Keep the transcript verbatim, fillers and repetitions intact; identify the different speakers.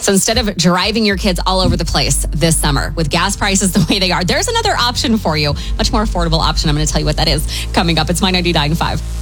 Speaker 1: So instead of driving your kids all over the place this summer with gas prices the way they are, there's another option for you. Much more affordable option. I'm going to tell you what that is coming up. It's My ninety-nine point five.